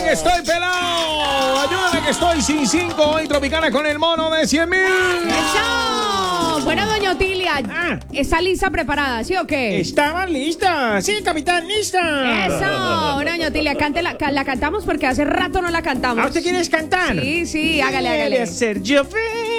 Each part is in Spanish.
que estoy pelado. Ayúdame que estoy sin 5. Hoy Tropicana con el mono de 100,000. ¡Eso! Bueno, doña Otilia, ¿está lista, preparada, sí o qué? Estaba lista. Sí, capitán, lista. ¡Eso! Bueno, doña Otilia, la cantamos porque hace rato no la cantamos. ¿Ah, usted quieres cantar? Sí, hágale. Quiere hacer llover.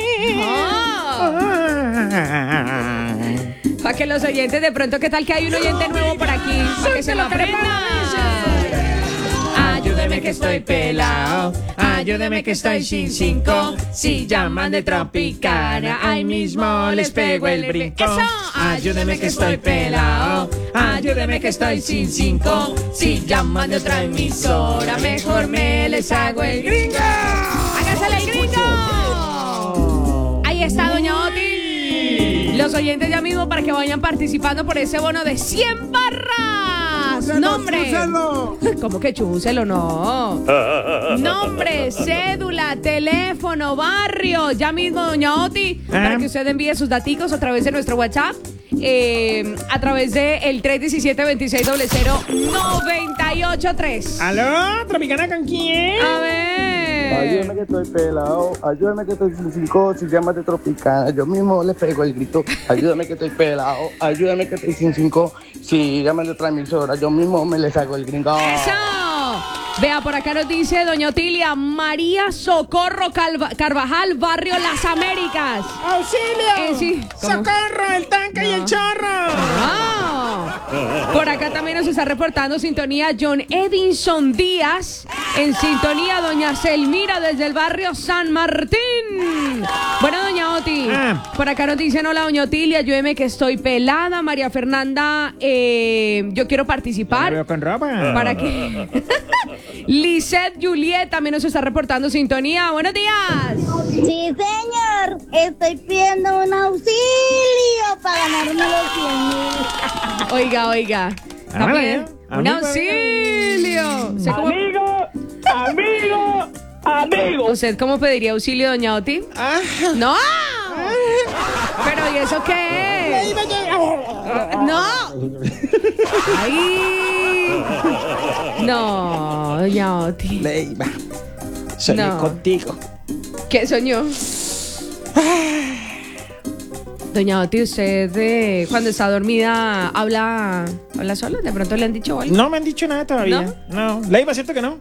Para que los oyentes, de pronto, ¿qué tal que hay un oyente nuevo por aquí? Para que se lo aprenda. Ayúdeme que estoy pelado, ayúdeme que estoy sin 5. Si llaman de Tropicana, ahí mismo les pego el brinco. Ayúdeme que estoy pelado, ayúdeme que estoy sin 5. Si llaman de otra emisora, mejor me les hago el gringo. ¡Hágasele el gringo! Ahí está, doña Oti. Los oyentes ya mismo para que vayan participando por ese bono de 100 barras. Nombre. ¿Cómo que chúselo? No. Nombre, cédula, teléfono, barrio. Ya mismo, doña Oti, para que usted envíe sus daticos a través de nuestro WhatsApp. A través de el 317-2600-983. ¿Aló? ¿Tropicana con quién? A ver. Ayúdame que estoy pelado, ayúdame que estoy sin 5, si llamas de Tropicana, yo mismo le pego el grito. Ayúdame que estoy pelado, ayúdame que estoy sin 5, si llamas de otra emisora, yo mismo me les hago el gringo. ¡Eso! Vea, por acá nos dice doña Otilia, María Socorro Carvajal, barrio Las Américas. ¡Auxilio! Sí. ¡Socorro! ¡El tanque y el chorro! Por acá también nos está reportando sintonía John Edinson Díaz. En sintonía doña Selmira desde el barrio San Martín. Bueno, doña Oti, por acá nos dicen, hola doña Otilia, ayúdeme que estoy pelada. María Fernanda, yo quiero participar. ¿Veo con ropa? ¿Para qué? Lisette Juliet también nos está reportando sintonía. Buenos días. Sí, señor. Estoy pidiendo un auxilio para ganarme los 100,000. Oiga. También. Un auxilio. Amigo. ¿Usted cómo pediría auxilio, doña Oti? ¡No! ¿Pero y eso qué es? ¡No! ¡Ay! No, doña Oti. Leiva, soñé contigo. ¿Qué soñó? Doña Oti, ¿usted cuando está dormida habla sola? ¿De pronto le han dicho algo? No me han dicho nada todavía. No. Leiva, ¿cierto que no?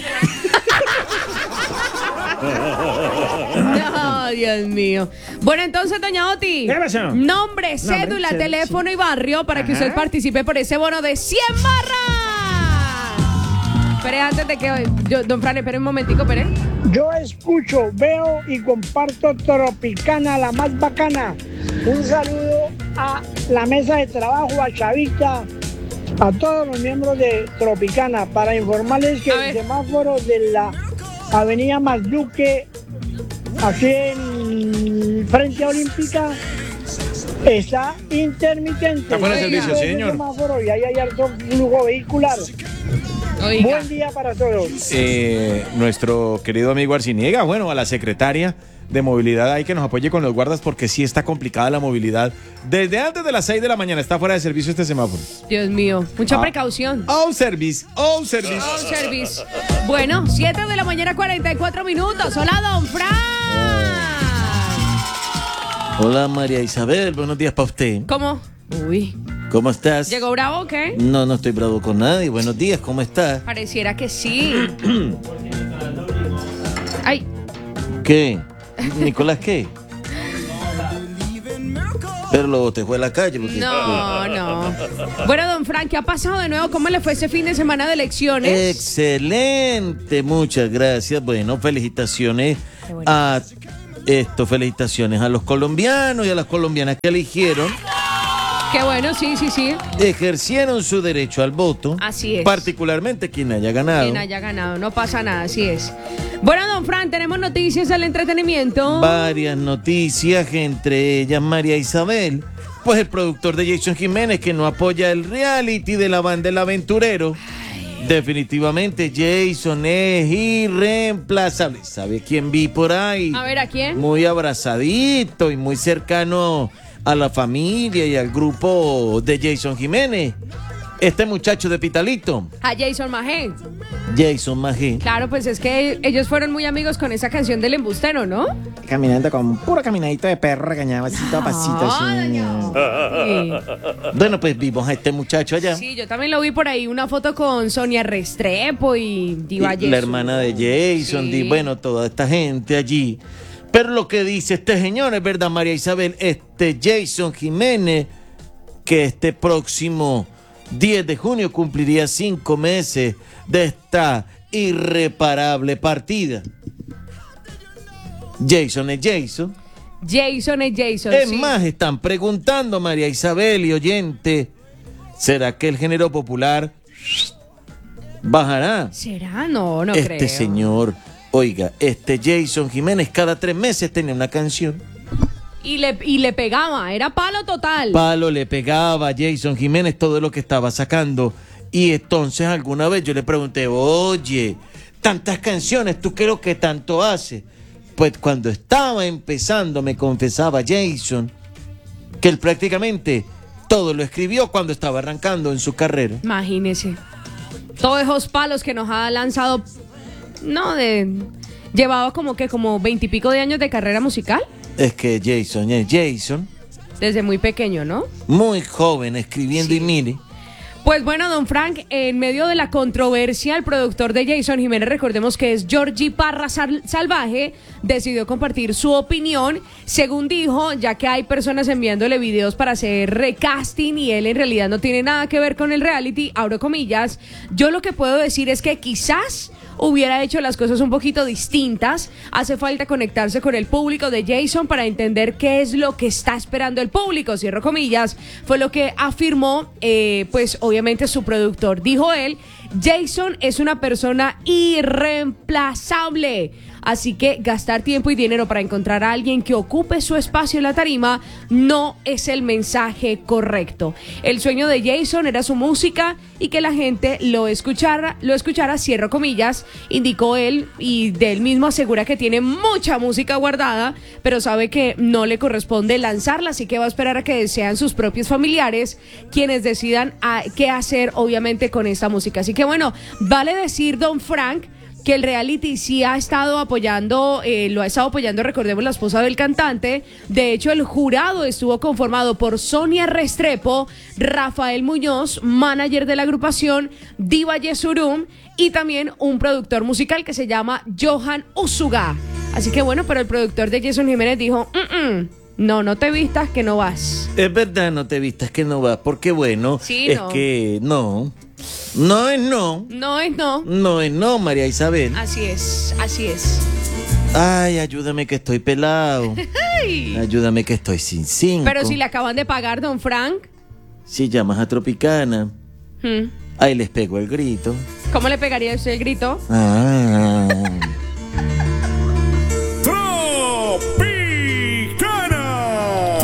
No, Dios mío. Bueno, entonces, doña Oti, ¿qué pasó? nombre, cédula, teléfono y barrio para que usted participe por ese bono de 100 barras. Espere, antes de que... don Fran, espere un momentico, espere. Yo escucho, veo y comparto Tropicana, la más bacana. Un saludo a la mesa de trabajo, a Chavita, a todos los miembros de Tropicana, para informarles que el semáforo de la Avenida Mazduque, aquí en Frente Olímpica, está intermitente. Está fuera de servicio, señor. Semáforo y ahí hay alto flujo vehicular. Oiga. Buen día para todos. Nuestro querido amigo Arciniega, bueno, a la secretaria de movilidad hay que nos apoye con los guardas porque sí está complicada la movilidad. Desde antes de las 6 de la mañana está fuera de servicio este semáforo. Dios mío, mucha precaución. Service. Service. Bueno, 7 de la mañana, 44 minutos. Hola, don Fran. Hola, María Isabel. Buenos días para usted. ¿Cómo? Uy. ¿Cómo estás? ¿Llegó bravo o qué? No estoy bravo con nadie. Buenos días, ¿cómo estás? Pareciera que sí. Ay. ¿Qué? ¿Nicolás qué? Pero lo boté fue a la calle. Porque... No. Bueno, don Frank, ¿qué ha pasado de nuevo? ¿Cómo le fue ese fin de semana de elecciones? Excelente, muchas gracias. Bueno, felicitaciones felicitaciones a los colombianos y a las colombianas que eligieron. Qué bueno, sí. Ejercieron su derecho al voto. Así es. Particularmente quien haya ganado. Quien haya ganado, no pasa nada, así es. Bueno, don Fran, tenemos noticias del entretenimiento. Varias noticias, entre ellas María Isabel, pues el productor de Jason Jiménez, que no apoya el reality de la banda El Aventurero. Definitivamente Jason es irreemplazable. ¿Sabe quién vi por ahí? A ver, ¿a quién? Muy abrazadito y muy cercano a la familia y al grupo de Jason Jiménez. este muchacho de Pitalito, A Jason Majé. Jason Majé. Claro, pues es que ellos fueron muy amigos con esa canción del embustero, ¿no? Caminando con puro caminadito de perro regañado, pasito a pasito. Así. Bueno, pues vimos a este muchacho allá. Sí, yo también lo vi por ahí, una foto con Sonia Restrepo y Diva Y la hermana de Jason, Sí. bueno, toda esta gente allí. Pero lo que dice este señor es verdad, María Isabel, Jason Jiménez, que este próximo 10 de junio cumpliría 5 meses de esta irreparable partida. Jason es Jason. Jason es Jason. Es sí. más, están preguntando, María Isabel y oyente, ¿será que el género popular bajará? ¿Será? No, no Este creo. señor, oiga, Jason Jiménez cada 3 meses tenía una canción. Y le pegaba, era palo total. Palo le pegaba a Jason Jiménez todo lo que estaba sacando. Y entonces alguna vez yo le pregunté, oye, tantas canciones, ¿tú qué es lo que tanto haces? Pues cuando estaba empezando me confesaba Jason que él prácticamente todo lo escribió cuando estaba arrancando en su carrera. Imagínese. Todos esos palos que nos ha lanzado, llevaba como 20 y pico de años de carrera musical. Es que Jason es Jason, Desde muy pequeño, ¿no? muy joven escribiendo y mire. Pues bueno, don Frank, en medio de la controversia, el productor de Jason Jiménez, recordemos que es Georgie Parra Salvaje, decidió compartir su opinión. Según dijo, ya que hay personas enviándole videos para hacer recasting y él en realidad no tiene nada que ver con el reality, abro comillas, yo lo que puedo decir es que quizás hubiera hecho las cosas un poquito distintas. Hace falta conectarse con el público de Jason para entender qué es lo que está esperando el público, cierro comillas, fue lo que afirmó, pues obviamente su productor. Dijo él, Jason es una persona irreemplazable, así que gastar tiempo y dinero para encontrar a alguien que ocupe su espacio en la tarima no es el mensaje correcto. El sueño de Jason era su música y que la gente lo escuchara, cierro comillas, indicó él, y de él mismo asegura que tiene mucha música guardada, pero sabe que no le corresponde lanzarla, así que va a esperar a que sean sus propios familiares quienes decidan qué hacer obviamente con esta música. Así que bueno, vale decir, don Frank, que el reality sí ha estado apoyando, recordemos, la esposa del cantante. De hecho, el jurado estuvo conformado por Sonia Restrepo, Rafael Muñoz, manager de la agrupación, Diva Yesurum, y también un productor musical que se llama Johan Usuga. Así que bueno, pero el productor de Jason Jiménez dijo, no te vistas que no vas. Es verdad, no te vistas que no vas, porque bueno, Sí, es no. que no es no. No es no. No es no, María Isabel. Así es. Ay, ayúdame que estoy pelado. Ayúdame que estoy sin 5. Pero si le acaban de pagar, don Frank. Si llamas a Tropicana, ahí les pego el grito. ¿Cómo le pegaría usted el grito? Ah.